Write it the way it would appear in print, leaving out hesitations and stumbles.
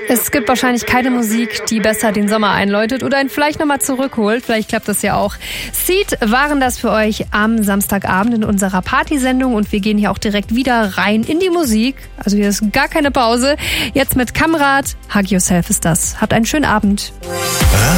Es gibt wahrscheinlich keine Musik, die besser den Sommer einläutet oder ihn vielleicht nochmal zurückholt. Vielleicht klappt das ja auch. Seed waren das für euch am Samstagabend in unserer Partysendung und wir gehen hier auch direkt wieder rein in die Musik. Also hier ist gar keine Pause. Jetzt mit Kamrat, Hug Yourself ist das. Habt einen schönen Abend.